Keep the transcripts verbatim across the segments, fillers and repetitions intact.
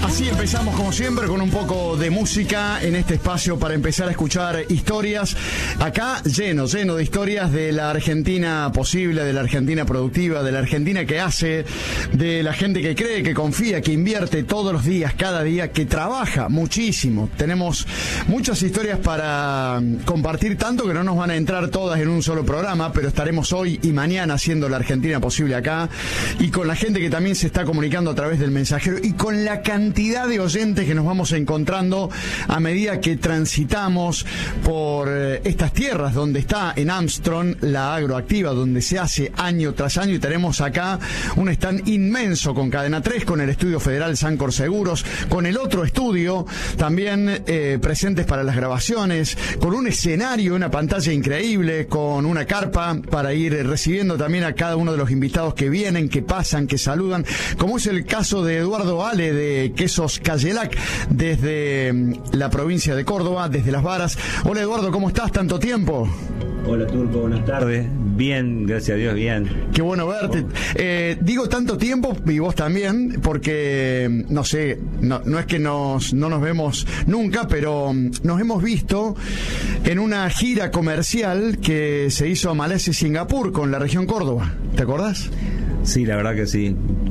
Así empezamos como siempre con un poco de música en este espacio para empezar a escuchar historias. Acá lleno, lleno de historias de la Argentina posible, de la Argentina productiva, de la Argentina que hace, de la gente que cree, que confía, que invierte todos los días, cada día, que trabaja muchísimo. Tenemos muchas historias para compartir, tanto que no nos van a entrar todas en un solo programa, pero estaremos hoy y mañana haciendo la Argentina posible acá, y con la gente que también se está comunicando a través del mensajero, y con la cantidad de oyentes que nos vamos encontrando a medida que transitamos por eh, estas tierras donde está en Armstrong la agroactiva, donde se hace año tras año, y tenemos acá un stand inmenso con Cadena tres, con el estudio federal Sancor Seguros, con el otro estudio también eh, presentes para las grabaciones, con un escenario, una pantalla increíble, con una carpa para ir recibiendo también a cada uno de los invitados que vienen, que pasan, que saludan, como es el caso de Eduardo Ale de Quesos Cayelac, desde la provincia de Córdoba, desde Las Varas. Hola Eduardo, ¿cómo estás? ¿Tanto tiempo? Hola Turco, buenas tardes. Bien, gracias a Dios, bien. Qué bueno verte. Eh, digo tanto tiempo, y vos también, porque, no sé, no, no es que nos, no nos vemos nunca, pero nos hemos visto en una gira comercial que se hizo a Malasia y Singapur con la región Córdoba. ¿Te acordás? Sí, la verdad que sí.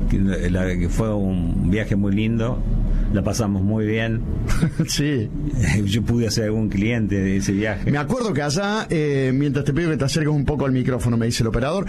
La, que fue un viaje muy lindo. La pasamos muy bien. Sí. Yo pude hacer algún cliente de ese viaje. Me acuerdo que allá, eh, mientras te pido que te acerques un poco al micrófono, me dice el operador,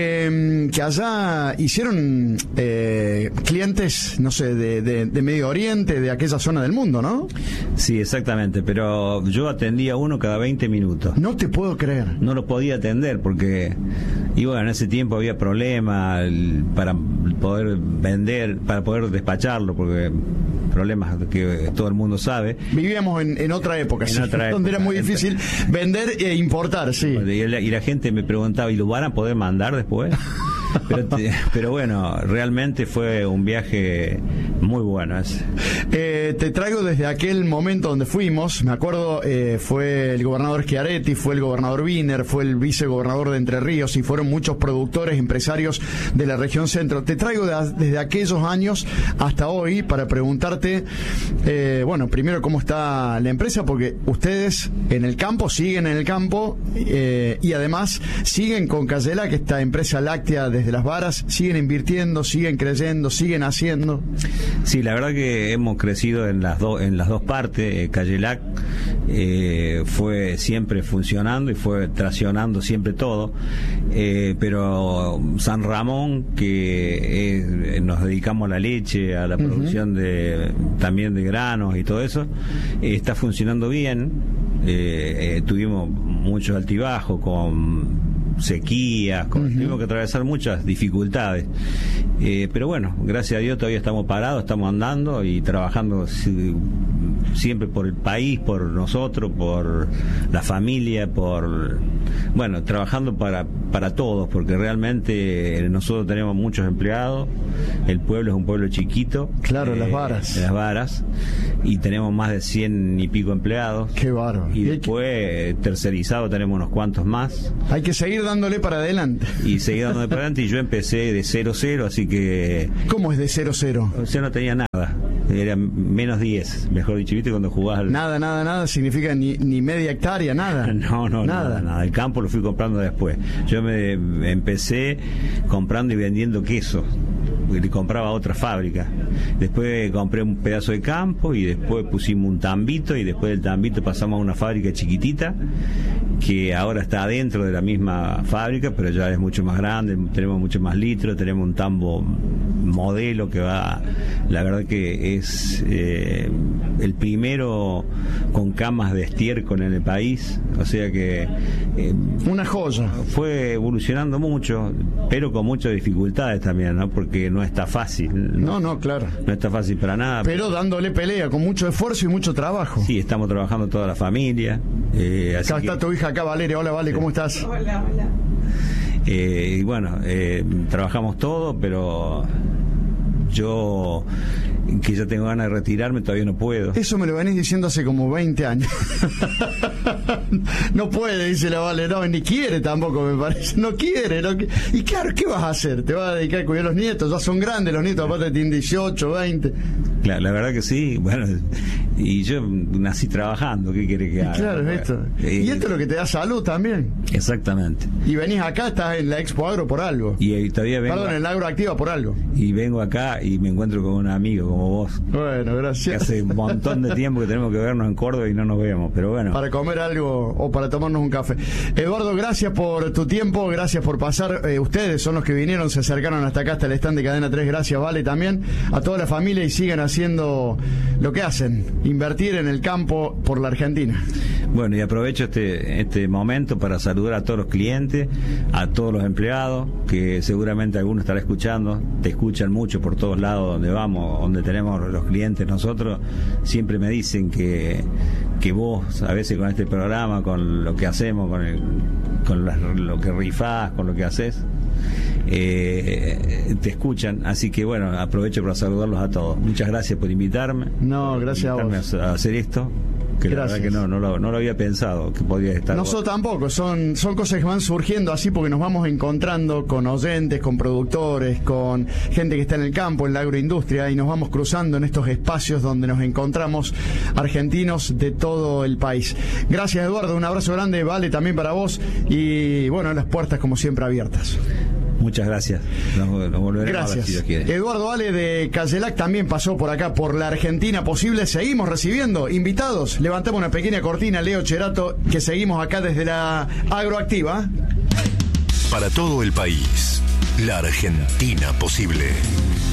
eh, que allá hicieron eh, clientes, no sé, de, de, de Medio Oriente, de aquella zona del mundo, ¿no? Sí, exactamente, pero yo atendía a uno cada veinte minutos. No te puedo creer. No lo podía atender porque, y bueno, en ese tiempo había problemas para poder vender, para poder despacharlo, porque problemas que todo el mundo sabe. Vivíamos en, en otra época, en sí, otra donde época. Era muy difícil vender e importar, sí. Y la, y la gente me preguntaba, ¿y lo van a poder mandar después? Pero, pero bueno, realmente fue un viaje muy bueno ese. Eh, te traigo desde aquel momento donde fuimos. Me acuerdo, eh, fue el gobernador Schiaretti, fue el gobernador Wiener, fue el vicegobernador de Entre Ríos, y fueron muchos productores, empresarios de la región centro. Te traigo de, desde aquellos años hasta hoy para preguntarte, eh, bueno, primero cómo está la empresa, porque ustedes en el campo, siguen en el campo, eh, y además siguen con Cayelac, que esta empresa láctea de desde Las Varas, siguen invirtiendo, siguen creyendo, siguen haciendo. Sí, la verdad que hemos crecido en las dos en las dos partes. eh, Cayelac eh, fue siempre funcionando y fue traccionando siempre todo, eh, pero San Ramón, que eh, nos dedicamos a la leche, a la producción uh-huh. de también de granos y todo eso, eh, está funcionando bien. Eh, eh, tuvimos muchos altibajos con sequías, con, uh-huh. tuvimos que atravesar muchas dificultades, eh, pero bueno, gracias a Dios todavía estamos parados, estamos andando y trabajando si, siempre por el país, por nosotros, por la familia, por bueno, trabajando para para todos, porque realmente nosotros tenemos muchos empleados, el pueblo es un pueblo chiquito, claro, eh, Las Varas, Las Varas, y tenemos más de cien y pico empleados. Qué bárbaro. Y después que... tercerizado tenemos unos cuantos más. Hay que seguir dándole para adelante. Y seguir dándole para adelante, y yo empecé de cero cero, así que... ¿Cómo es de cero cero? O sea, no tenía nada, era menos diez, mejor dicho, ¿viste? Cuando jugás al... Nada, nada, nada, significa ni, ni media hectárea, nada. No, no, nada. nada, nada. El campo lo fui comprando después. Yo me empecé comprando y vendiendo queso, le compraba a otra fábrica. Después compré un pedazo de campo y después pusimos un tambito, y después del tambito pasamos a una fábrica chiquitita que ahora está adentro de la misma fábrica, pero ya es mucho más grande, tenemos mucho más litros, tenemos un tambo modelo que va, la verdad que es eh, el primero con camas de estiércol en el país, o sea que eh, una joya. Fue evolucionando mucho, pero con muchas dificultades también, ¿no? Porque no está fácil. No, no, claro. No está fácil para nada. Pero dándole pelea, con mucho esfuerzo y mucho trabajo. Sí, estamos trabajando toda la familia. Eh, así acá que... está tu hija, acá Valeria. Hola, Vale, ¿cómo estás? Hola, hola. Eh, y bueno, eh, trabajamos todo, pero yo, que ya tengo ganas de retirarme, todavía no puedo. Eso me lo venís diciendo hace como veinte años. No puede, dice la Vale, no, ni quiere tampoco, me parece. No quiere, no quiere. Y claro, ¿qué vas a hacer? ¿Te vas a dedicar a cuidar a los nietos? Ya son grandes los nietos, aparte tienen dieciocho, veinte. La, la verdad que sí, bueno, y yo nací trabajando, ¿qué quiere que haga? Claro, Bueno, esto. eh, Y esto es lo que te da salud también. Exactamente. Y venís acá, estás en la Expo Agro por algo. Y, y todavía vengo, Perdón, en la Agroactiva por algo. y vengo acá y me encuentro con un amigo como vos, Bueno, que gracias. hace un montón de tiempo que tenemos que vernos en Córdoba y no nos vemos, pero bueno. Para comer algo o para tomarnos un café. Eduardo, gracias por tu tiempo, gracias por pasar. Eh, ustedes son los que vinieron, se acercaron hasta acá, hasta el stand de Cadena tres. Gracias, Vale, también a toda la familia, y sigan haciendo lo que hacen, invertir en el campo por la Argentina. Bueno, y aprovecho este este momento para saludar a todos los clientes, a todos los empleados, que seguramente alguno estará escuchando, te escuchan mucho por todos lados donde vamos, donde tenemos los clientes nosotros, siempre me dicen que, que vos, a veces con este programa, con lo que hacemos, con, el, con las, lo que rifás, con lo que haces, eh, te escuchan, así que bueno, aprovecho para saludarlos a todos. Muchas gracias por invitarme. No, gracias a vos. A, a hacer esto, que Gracias. la verdad que no, no, lo, no lo había pensado que podía estar. Nosotros tampoco, son, son cosas que van surgiendo así porque nos vamos encontrando con oyentes, con productores, con gente que está en el campo, en la agroindustria, y nos vamos cruzando en estos espacios donde nos encontramos argentinos de todo el país. Gracias, Eduardo, un abrazo grande, Vale, también para vos, y bueno, las puertas como siempre abiertas. Muchas gracias. Nos, nos volveremos a ver Gracias. si Dios quiere. Eduardo Vale de Cadillac también pasó por acá, por la Argentina Posible. Seguimos recibiendo invitados. Levantamos una pequeña cortina, Leo Cherato, que seguimos acá desde la Agroactiva. Para todo el país, la Argentina Posible.